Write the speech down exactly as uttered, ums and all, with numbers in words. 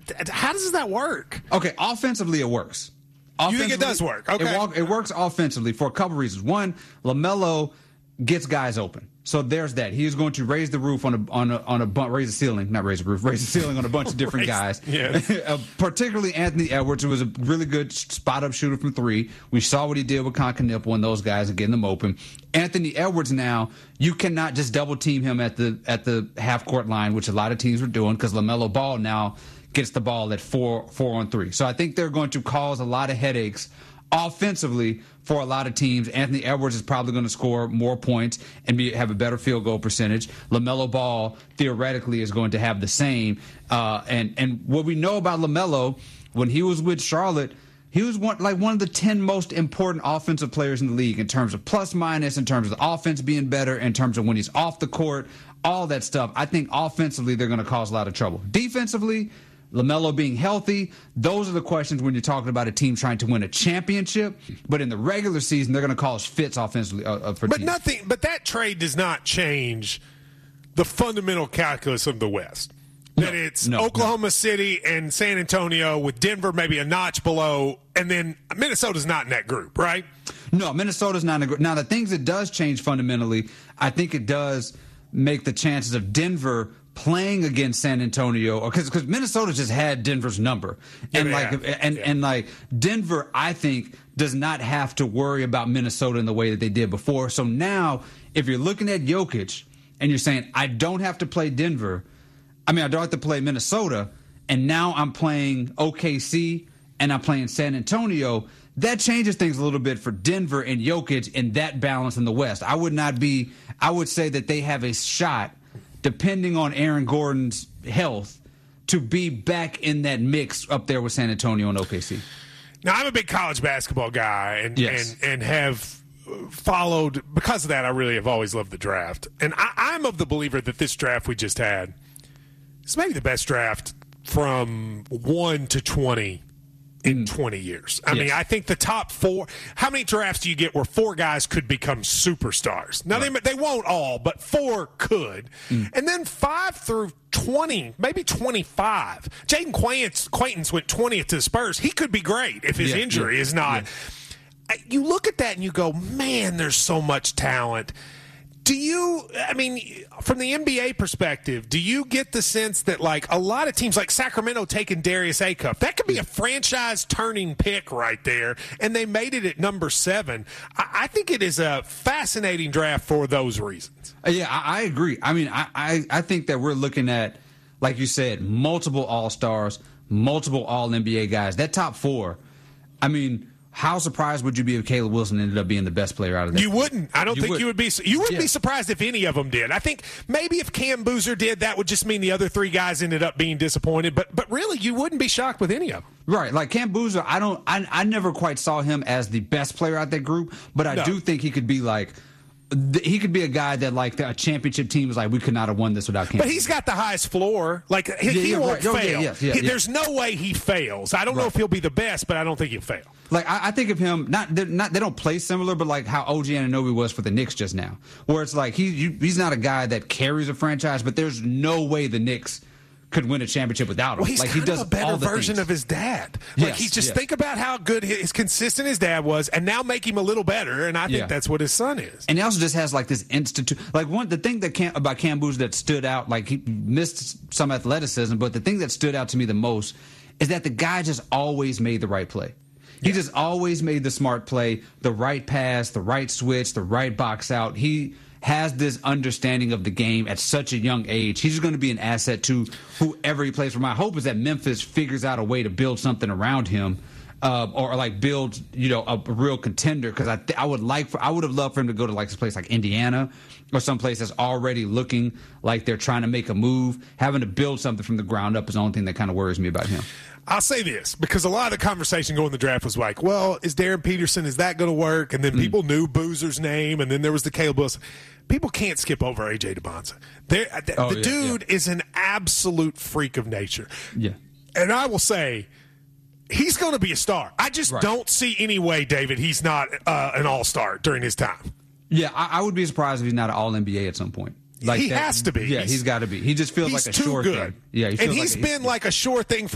how does that work? Okay, offensively it works. You think it does work? Okay. It, walk, it works offensively for a couple reasons. One, LaMelo gets guys open. So there's that. He is going to raise the roof on a on a on a bunch, raise the ceiling, not raise the roof, raise the ceiling on a bunch of different guys. Yes. uh, particularly Anthony Edwards, who was a really good spot up shooter from three. We saw what he did with Concanippo and those guys and getting them open. Anthony Edwards now, you cannot just double team him at the at the half court line, which a lot of teams are doing, because LaMelo Ball now gets the ball at four four on three. So I think they're going to cause a lot of headaches offensively for a lot of teams. Anthony Edwards is probably going to score more points and be, have a better field goal percentage. LaMelo Ball theoretically is going to have the same. Uh, and and what we know about LaMelo, when he was with Charlotte, he was one like one of the ten most important offensive players in the league in terms of plus minus, in terms of the offense being better, in terms of when he's off the court, all that stuff. I think offensively they're going to cause a lot of trouble. Defensively, LaMelo being healthy, those are the questions when you're talking about a team trying to win a championship. But in the regular season, they're going to cause fits offensively uh, for but teams. nothing. But that trade does not change the fundamental calculus of the West. That No, it's no, Oklahoma no. City and San Antonio, with Denver maybe a notch below, and then Minnesota's not in that group, right? No, Minnesota's not in a group. Now, the things it does change fundamentally, I think it does make the chances of Denver playing against San Antonio, or because because Minnesota just had Denver's number, and Yeah, like have. and Yeah. and like Denver, I think does not have to worry about Minnesota in the way that they did before. So now, if you're looking at Jokic and you're saying, I don't have to play Denver, I mean I don't have to play Minnesota, and now I'm playing O K C and I'm playing San Antonio. That changes things a little bit for Denver and Jokic in that balance in the West. I would not be. I would say that they have a shot, depending on Aaron Gordon's health, to be back in that mix up there with San Antonio and O K C. Now, I'm a big college basketball guy, and Yes. and, and have followed, because of that, I really have always loved the draft. And I, I'm of the believer that this draft we just had is maybe the best draft from one to twenty in twenty years. I Yes. mean, I think the top four, how many drafts do you get where four guys could become superstars? Now, Right. they, they won't all, but four could. Mm. And then five through twenty, maybe twenty-five. Jaden Quaintance, Quaintance went twentieth to the Spurs. He could be great if his Yeah, injury yeah, is not. yeah. You look at that and you go, man, there's so much talent. Do you, I mean, from the N B A perspective, do you get the sense that, like, a lot of teams, like Sacramento taking Darius Acuff, that could be a franchise-turning pick right there, and they made it at number seven. I, I think it is a fascinating draft for those reasons. Uh, Yeah, I, I agree. I mean, I, I, I think that we're looking at, like you said, multiple All-Stars, multiple All-N B A guys. That top four, I mean, how surprised would you be if Caleb Wilson ended up being the best player out of that? You wouldn't. I don't You think would. you would be. You wouldn't Yeah. be surprised if any of them did. I think maybe if Cam Boozer did, that would just mean the other three guys ended up being disappointed. But but really, you wouldn't be shocked with any of them. Right, like Cam Boozer, I don't, I, I never quite saw him as the best player out that group, but I No. do think he could be like, th- he could be a guy that like a championship team was like, we could not have won this without Cam. But he's got the highest floor. Like he, Yeah, he yeah, won't right. Oh, yeah, fail. yeah, yeah, He- yeah. There's no way he fails. I don't know Right. if he'll be the best, but I don't think he'll fail. Like I, I think of him, not they're not they don't play similar, but like how O G Anunoby was for the Knicks just now, where it's like he you, he's not a guy that carries a franchise, but there's no way the Knicks could win a championship without him. Well, he's like kind he does of a better all the version things. of his dad. Like Yes, he just yes. think about how good his consistent his dad was, and now make him a little better. And I think Yeah. that's what his son is. And he also just has like this institute. Like one, the thing that Cam, about Cam Boozer that stood out, like he missed some athleticism, but the thing that stood out to me the most is that the guy just always made the right play. He just always made the smart play, the right pass, the right switch, the right box out. He has this understanding of the game at such a young age. He's going to be an asset to whoever he plays for. My hope is that Memphis figures out a way to build something around him. Uh, or like build, you know, a, a real contender, because I th- I would like for I would have loved for him to go to like a place like Indiana or some place that's already looking like they're trying to make a move. Having to build something from the ground up is the only thing that kind of worries me about him. I'll say this, because a lot of the conversation going in the draft was like, well, is Darren Peterson, is that going to work? And then Mm. people knew Boozer's name, and then there was the Caleb Wilson. People can't skip over A J DeBonza. There, the Oh, the yeah, dude yeah. is an absolute freak of nature. Yeah. And I will say, he's going to be a star. I just Right. don't see any way, David, he's not uh, an all-star during his time. Yeah, I, I would be surprised if he's not an All N B A at some point. Like He that- has to be. Yeah, He's- he's got to be. He just feels He's like a too sure good. thing. Yeah, he feels and like he's a- been like a sure thing for